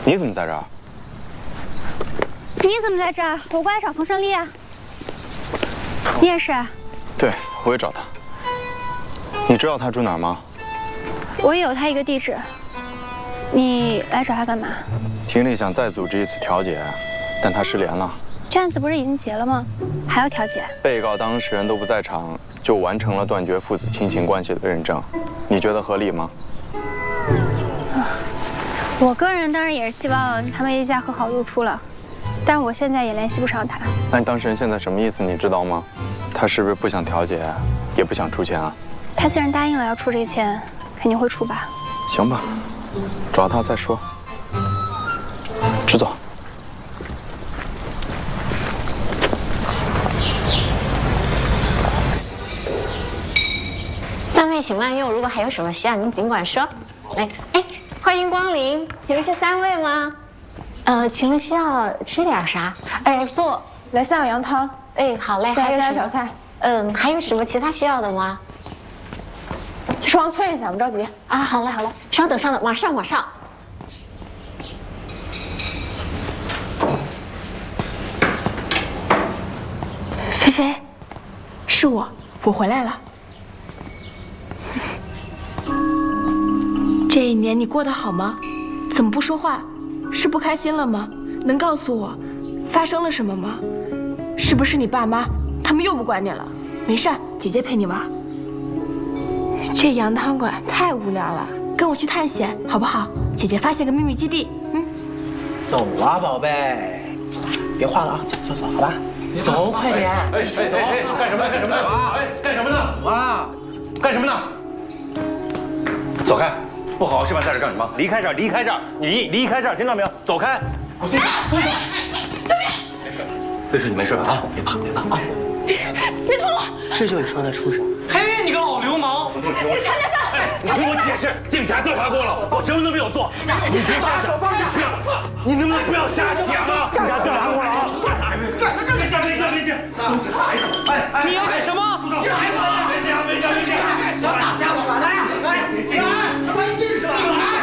你怎么在这儿？ 你怎么在这儿？我过来找冯胜利啊。你也是啊？ 对，我也找他。你知道他住哪儿吗？ 我也有他一个地址。你来找他干嘛？ 庭里想再组织一次调解，但他失联了。 这案子不是已经结了吗？还要调解？ 被告当事人都不在场，就完成了断绝父子亲情关系的认证，你觉得合理吗？ 我个人当然也是希望他们一家和好如初了，但我现在也联系不上他。 那你当事人现在什么意思？你知道吗？他是不是不想调解，也不想出钱啊？ 他既然答应了要出这个钱，肯定会出吧？ 行吧，找他再说。直走。 三位请慢用，如果还有什么需要，您尽管说。来，哎，欢迎光临，请问是3位吗？请问需要吃点啥？坐。 来3碗羊汤。 哎，好嘞。 还有加点小菜。 还有什么其他需要的吗？ 去厨房催一下，我们着急。 啊，好嘞，好嘞，稍等，稍等，马上，马上。 菲菲，是我回来了。这一年你过得好吗？怎么不说话？是不开心了吗？能告诉我发生了什么吗？是不是你爸妈他们又不管你了？没事，姐姐陪你玩。这羊汤馆太无聊了，跟我去探险好不好？姐姐发现个秘密基地。 走啊，宝贝，别画了啊，走，好吧？走，快点！ 走！干什么呢？干什么呢？ 啊！ 干什么呢？走开！不好好吃饭，在这干什么？离开这儿！离开这儿！你离开这儿，听到没有？走开！走开！菲菲，你没事吧？啊，别怕啊！ 别动我！ 这就得说他出事。 嘿，你个老流氓！ 你强奸犯！ 你听我解释，警察调查过了，我什么都没有做。你别瞎想，你能不能不要瞎想啊？警察调查过了啊！干啥？干到这里，别进！都是孩子，你要敢伤